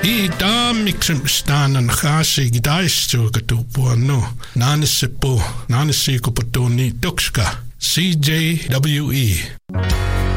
I taamiksen staanan haasi gitaistukatupuano naanisipo naanisiikuputuuni tukska CJWE.